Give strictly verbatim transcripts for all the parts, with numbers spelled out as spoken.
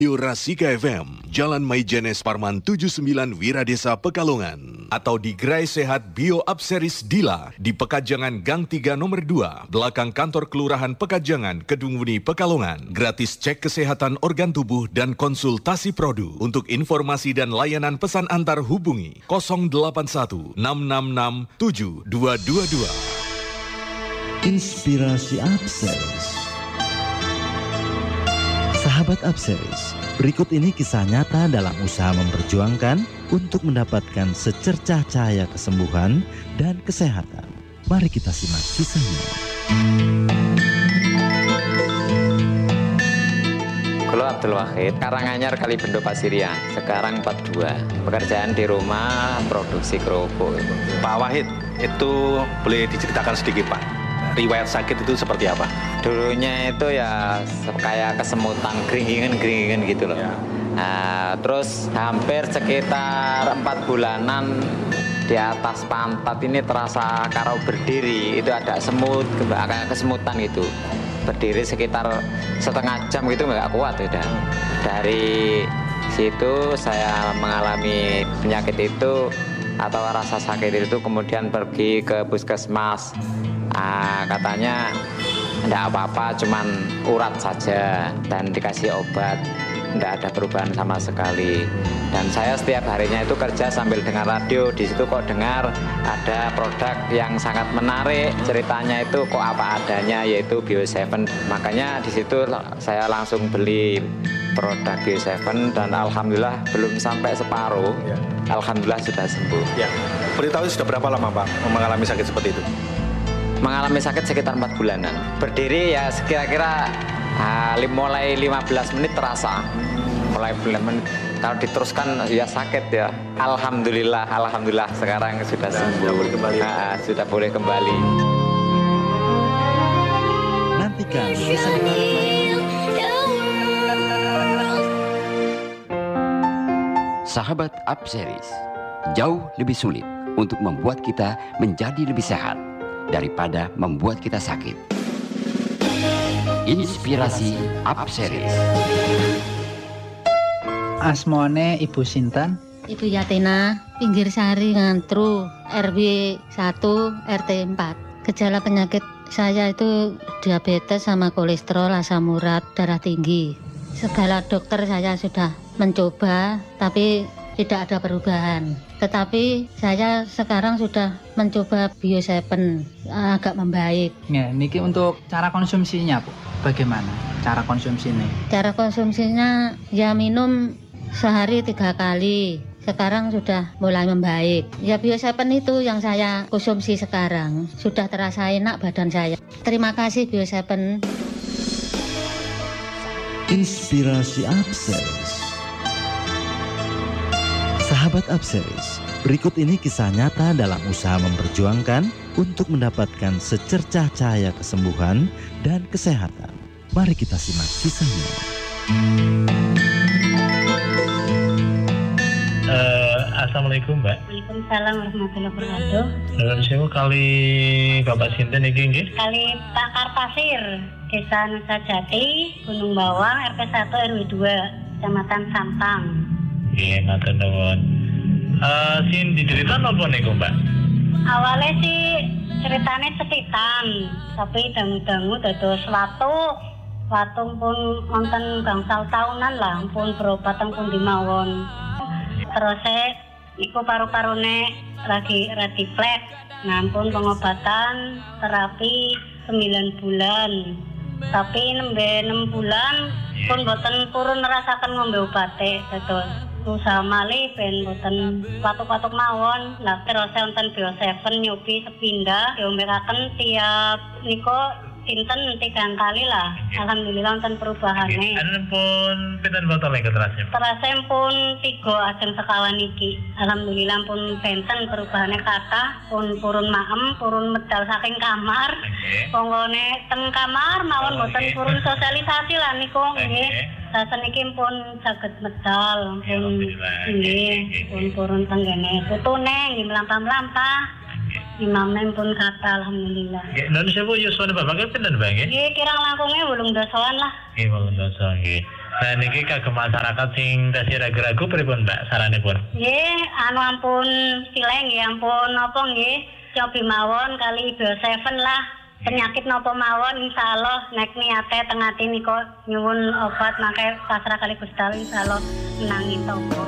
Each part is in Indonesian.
Rasika F M, Jalan Maijenes Parman tujuh puluh sembilan Wiradesa Pekalongan. Atau di Gerai Sehat Bio Apseris Dila di Pekajangan Gang tiga nomor dua, belakang kantor Kelurahan Pekajangan, Kedungmuni, Pekalongan. Gratis cek kesehatan organ tubuh dan konsultasi produk. Untuk informasi dan layanan pesan antar hubungi nol delapan satu enam enam enam tujuh dua dua dua. Inspirasi Apseris. Sahabat Apseris, berikut ini kisah nyata dalam usaha memperjuangkan untuk mendapatkan secercah cahaya kesembuhan dan kesehatan. Mari kita simak kisahnya. Kulo Abdul Wahid, Karanganyar Kalibendo Pasirian, sekarang empat puluh dua. Pekerjaan di rumah, produksi kerupuk. Pak Wahid, itu boleh diceritakan sedikit Pak? Riwayat sakit itu seperti apa? Dulunya itu ya kayak kesemutan, geringingan-geringingan gitu loh. Ya. Nah, terus hampir sekitar empat bulanan di atas pantat ini terasa karau berdiri, itu ada semut, kayak kesemutan gitu. Berdiri sekitar setengah jam gitu nggak kuat udah. Dari situ saya mengalami penyakit itu atau rasa sakit itu, kemudian pergi ke puskesmas. Nah, katanya enggak apa-apa, cuman urat saja dan dikasih obat, enggak ada perubahan sama sekali. Dan saya setiap harinya itu kerja sambil dengar radio. Di situ kok dengar ada produk yang sangat menarik, ceritanya itu kok apa adanya, yaitu Bio tujuh. Makanya di situ saya langsung beli produk Bio tujuh dan alhamdulillah belum sampai separuh, ya. Alhamdulillah sudah sembuh. Ya. Beritahu sudah berapa lama Pak mengalami sakit seperti itu? Mengalami sakit sekitar empat bulanan. Berdiri ya kira-kira uh, mulai lima belas menit terasa. Mulai lima belas menit. Kalau diteruskan ya sakit ya. Alhamdulillah, alhamdulillah sekarang sudah nah, sembuh. Sudah boleh kembali. Nah, sudah boleh kembali. Nantikan kisah Sahabat Apseris, jauh lebih sulit untuk membuat kita menjadi lebih sehat daripada membuat kita sakit. Inspirasi Apseris. Asmone Ibu Sinten? Ibu Yatina, Pinggir Sari, Ngantru, R W satu, R T empat. Gejala penyakit saya itu diabetes sama kolesterol, asam urat, darah tinggi. Segala dokter saya sudah mencoba, tapi tidak ada perubahan. Tetapi saya sekarang sudah mencoba Bio tujuh, agak membaik. Ya, niki untuk cara konsumsinya, Bu. Bagaimana cara konsumsinya? Cara konsumsinya ya minum sehari tiga kali. Sekarang sudah mulai membaik. Ya Bio tujuh itu yang saya konsumsi sekarang. Sudah terasa enak badan saya. Terima kasih Bio tujuh. Inspirasi Apseris. Sahabat Apseris, berikut ini kisah nyata dalam usaha memperjuangkan untuk mendapatkan secercah cahaya kesembuhan dan kesehatan. Mari kita simak kisahnya. Uh, Assalamualaikum Mbak. Waalaikumsalam warahmatullahi wabarakatuh. Nuwun sewu kali Bapak sinten iki nggih? Kali Pak Karpasir, Desa Nusa Jati, Gunung Bawang, R T satu R W dua, Kecamatan Sampang. Iya, matur nuwun. Eh, sin diceritain apa niku, Mbak? Awalnya sih ceritanya setitan, tapi dangu-dangu dados watu. Watu pun wonten gangsal tahunan lah, pun berobat teng pundi mawon. Terus iku paru-parune lagi radiflek. Nah, pun pengobatan terapi sembilan bulan. Tapi nembe enam bulan pun boten purun merasakan ngombe obate dados usaha malih ben boten patuk-patuk mawon. Lah terus wonten Bio tujuh nyobi sepindah diombekaken tiap niko sinten tiga kali lah. Alhamdulillah wonten perubahane. Anu pun pinten botol iki terasnya? Terasnya pun tiga ajeng sekawan iki. Alhamdulillah pun benten perubahane kathah, pun purun maem, purun medal saking kamar. Ponggone teng kamar mawon boten okay. Purun sosialisasi lah niku nggih. Sasen iki pun saged medal, pun nggih, pun purun tenggene putune nggih mlampah-mlampah. Imamnya pun kata alhamdulillah. Nggih, nuwun sewu yuswane Bapak pinten Mbak nggih? Nggih, kirang langkunge wolung dasaan lah. Nggih, wolung dasa nggih. Nah niki kagem masyarakat sing tasih ragu-ragu pripun Mbak saranipun? Nggih, anu ampun sileng nggih ampun napa nggih cobi mawon kali Bio Seven lah. Penyakit napa mawon insyaallah nek niate teng ati nika nyuwun obat mangke pasrah kali Gusti Allah insyaallah menangi toko.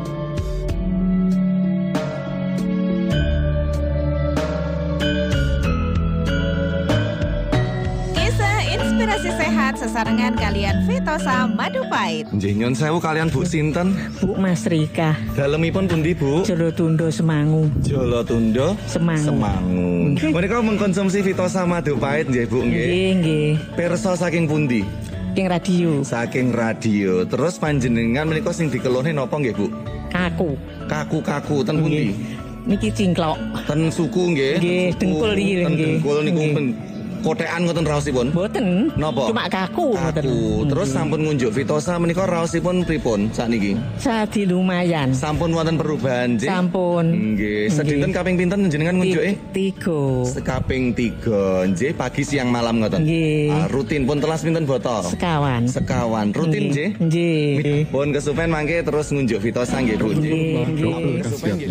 Inspirasi sehat sesarengan kalian Vitosa Madu Pahit. Nggih nyun sewu kalian Bu sinten? Bu Mas Rika. Dalemipun pundi Bu? Jolotundo Semangu. Jolotundo Semangu. Semangu. Menika mengkonsumsi Vitosa Madu Pahit nggih Bu nggih. Nggih nggih. Pirsa saking pundi? Saking radio. Saking radio. Terus panjenengan menika sing dikelone napa nggih Bu? Kaku. Kaku-kaku ten pundi? Niki cingklok. Ten suku nggih. Nggih, dengkul iki nggih. Ten dengkul niku kotekan ngoten raosipun? Mboten. Napa? Cuma kaku ngoten. Kaku. Terus sampun ngunjuk Vitosa menika raosipun pripun sakniki? Sadi lumayan. Sampun wonten perubahan nggih? Sampun. Nggih. Sedinten kaping pinten jenengan ngunjuke? Tiga. Sekaping tiga nggih, pagi siang malam ngoten. Nggih. Ah, rutin pun telas pinten botol? Sekawan. Sekawan. Rutin nggih? Nggih. Pun kesupen mangke terus ngunjuk Vitosa nggih Bu. Nggih.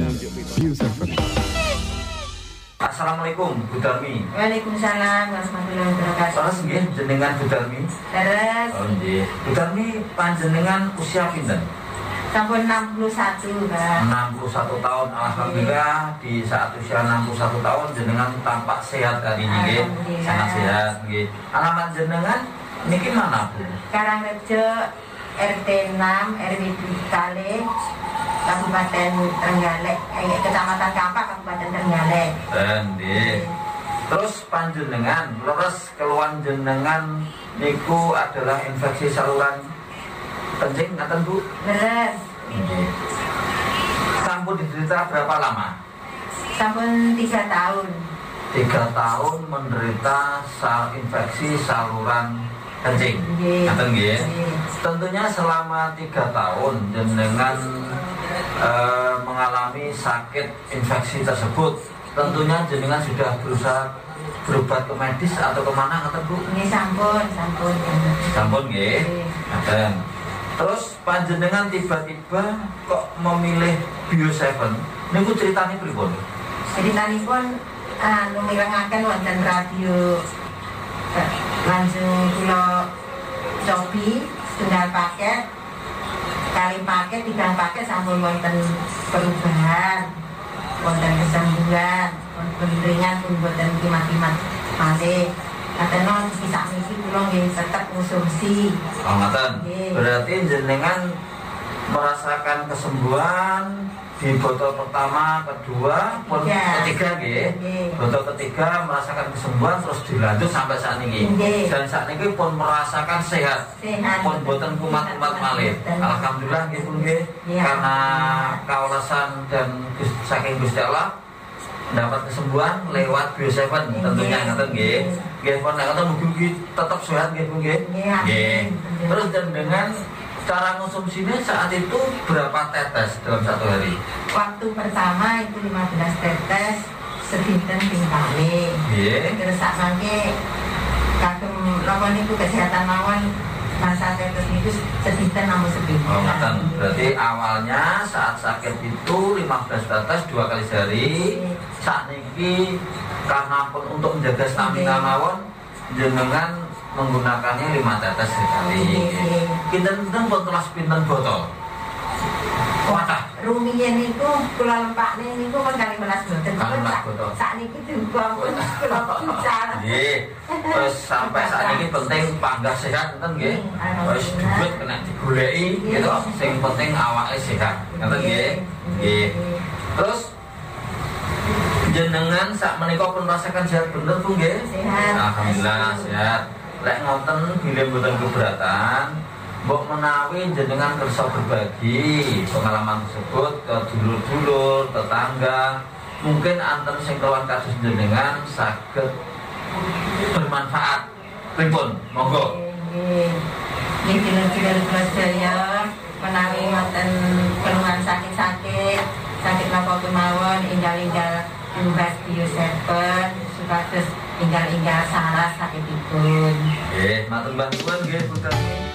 Assalamualaikum Bu Darmi. Waalaikumsalam warahmatullahi wabarakatuh. Sanes nggih jenengan Bu Darmi? Leres. Oh nggih. Bu Darmi panjenengan usia pinten? Sampun enam puluh satu, Mbak. enam puluh satu tahun. Alhamdulillah di saat usia enam puluh satu tahun jenengan tampak sehat hari ini nggih. Sangat sehat nggih. Alamat jenengan niki mana Bu? Karangrejo R T enam R W Kale Kabupaten Trenggalek, eh, Kecamatan Kampak, Kabupaten Trenggalek. Nggih. Terus panjenengan leres keluhan jenengan niku adalah infeksi saluran kencing ngaten Bu? Leres. Nggih. Sampun diderita berapa lama? Sampun tiga tahun. Tiga tahun menderita sal infeksi saluran kencing. Ngaten nggih. Tentunya selama tiga tahun jenengan Uh, mengalami sakit infeksi tersebut, tentunya jenengan sudah berusaha berobat ke medis atau kemana kata Bu? Ini sampun, sampun. Sampun nggih. Ngaten. Terus panjenengan tiba-tiba kok memilih Bio Seven? Niku ceritanya pripun? Ceritanipun anu mirengaken wonten radio langsung kula cobi setunggal paket. Kali paket, tiga paket sampun wonten perubahan, wonten kesembuhan, wonten ringan pun wonten kimat-kimat malih. Katanya bisa niki kula nggih tetep konsumsi. Oh ngaten. Berarti jenengan merasakan kesembuhan di botol pertama, kedua, pun ya. Ketiga nggih. Botol ketiga merasakan kesembuhan terus dilanjut sampai saat ini. Nggih. Dan saat ini pun merasakan sehat. Sehat. Pun boten kumat-kumat malih. Alhamdulillah nggih pun nggih. Ya. Karena kaulasan dan saking Gusti Allah mendapat kesembuhan lewat Bio Seven tentunya ngaten nggih. Nggih pun nek ngoten mugi tetap sehat nggih pun nggih. Nggih. Terus dan dengan cara konsumsinya saat itu berapa tetes dalam satu hari? Waktu pertama itu lima belas tetes sedinten ping kali. Nggih. Terus sak mangke kagem napa niku kesehatan mawon masa tetes niku sedinten namung sepinten. Oh, ngaten. Berarti awalnya saat sakit itu lima belas tetes dua kali sehari. Saat niki karena pun untuk menjaga stamina mawon jenengan menggunakannya lima tetes sekali. Pinten-pinten botol pinten botol? Kuatah. Rumiyin niku kula lempakne niku kan kali melas boten. botol. Sakniki juga pun kula picar. Nggih. Terus sampai saat ini penting panggah sehat enten nggih. Wis duit kena digoleki gitu. Sing penting awake sehat. Ngoten nggih. Nggih. Terus jenengan sak menika pun merasakan sehat bener Bu nggih? Sehat. Alhamdulillah sehat. Lek ngoten bilih mboten keberatan, mbok menawi jenengan kersa berbagi pengalaman tersebut ke dulur-dulur, tetangga, mungkin anten sing kawan kasus jenengan saged bermanfaat. Pripun? Monggo. Nggih. Nggih dulur-dulur kula sedaya menawi wonten keluhan sakit-sakit, sakit napa kemawon enggal-enggal tumbas Bio Seven supados enggal-enggal salah sakitipun. Nggih, matur bantuan nggih, Bu.